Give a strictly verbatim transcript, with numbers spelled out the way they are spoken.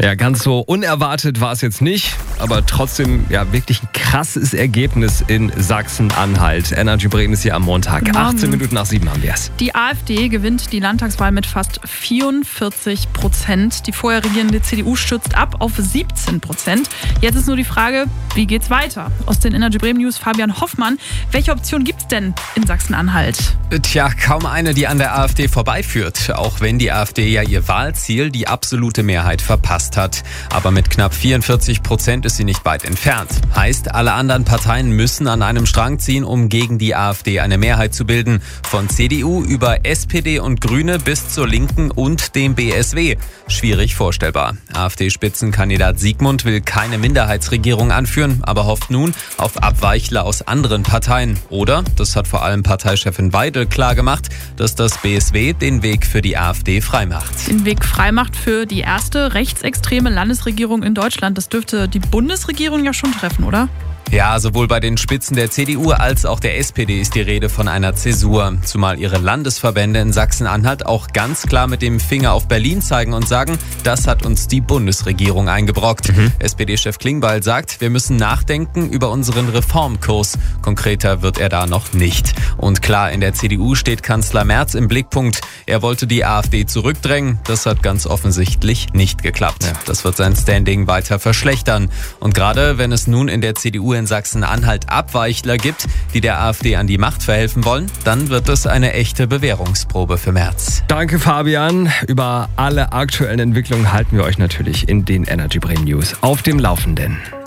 Ja, ganz so unerwartet war es jetzt nicht, aber trotzdem ja wirklich ein krasses Ergebnis in Sachsen-Anhalt. Energy Bremen ist hier am Montag. Genau. achtzehn Minuten nach sieben haben wir es. Die AfD gewinnt die Landtagswahl mit fast vierundvierzig Prozent. Die vorher regierende C D U stürzt ab auf siebzehn Prozent. Jetzt ist nur die Frage, wie geht's weiter? Aus den Energy Bremen News Fabian Hoffmann. Welche Option gibt's denn in Sachsen-Anhalt? Tja, kaum eine, die an der AfD vorbeiführt. Auch wenn die AfD ja ihr Wahlziel, die absolute Mehrheit, verpasst hat. Aber mit knapp vierundvierzig Prozent ist sie nicht weit entfernt. Heißt, alle anderen Parteien müssen an einem Strang ziehen, um gegen die AfD eine Mehrheit zu bilden. Von C D U über S P D und Grüne bis zur Linken und dem B S W. Schwierig vorstellbar. AfD-Spitzenkandidat Siegmund will keine Minderheitsregierung anführen, aber hofft nun auf Abweichler aus anderen Parteien. Oder, das hat vor allem Parteichefin Weidel klargemacht, dass das B S W den Weg für die AfD freimacht. Den Weg freimacht für die erste rechtsextreme Landesregierung in Deutschland. Das dürfte die Bundesregierung ja schon treffen, oder? Ja, sowohl bei den Spitzen der C D U als auch der S P D ist die Rede von einer Zäsur. Zumal ihre Landesverbände in Sachsen-Anhalt auch ganz klar mit dem Finger auf Berlin zeigen und sagen, das hat uns die Bundesregierung eingebrockt. Mhm. S P D-Chef Klingbeil sagt, wir müssen nachdenken über unseren Reformkurs. Konkreter wird er da noch nicht. Und klar, in der C D U steht Kanzler Merz im Blickpunkt. Er wollte die AfD zurückdrängen. Das hat ganz offensichtlich nicht geklappt. Ja. Das wird sein Standing weiter verschlechtern. Und gerade wenn es nun in der C D U in Sachsen-Anhalt Abweichler gibt, die der AfD an die Macht verhelfen wollen, dann wird es eine echte Bewährungsprobe für Merz. Danke, Fabian. Über alle aktuellen Entwicklungen halten wir euch natürlich in den Energy Bremen News auf dem Laufenden.